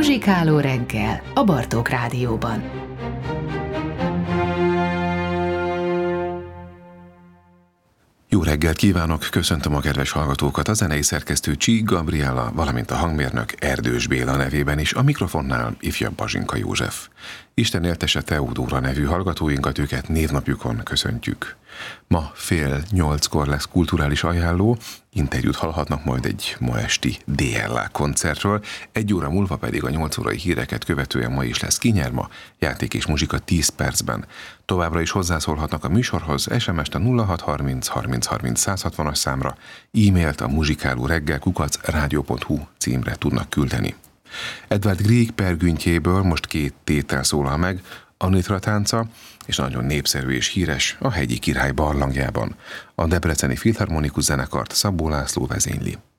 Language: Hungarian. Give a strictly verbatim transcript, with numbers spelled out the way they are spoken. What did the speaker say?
Muzsikáló reggel a Bartók Rádióban. Jó reggelt kívánok, köszöntöm a kedves hallgatókat, a zenei szerkesztő Csík Gabriella, valamint a hangmérnök Erdős Béla nevében is, a mikrofonnál ifjabb Bazsinka József. Isten éltese Teodóra nevű hallgatóinkat, őket névnapjukon köszöntjük. Ma fél nyolckor lesz kulturális ajánló, interjút hallhatnak majd egy ma esti dé el á koncertről, egy óra múlva pedig a nyolc órai híreket követően ma is lesz Kinyerma, játék és muzsika tíz percben. Továbbra is hozzászólhatnak a műsorhoz, es em est a nulla hat harminc harminc harminc száz hatvanas számra, e-mailt a muzsikáló reggel kukac rádió pont hu címre tudnak küldeni. Edvard Grieg pergüntjéből most két tétel szólal meg, Anitra tánca, és nagyon népszerű és híres A hegyi király barlangjában. A Debreceni Filharmonikus Zenekart Szabó László vezényli.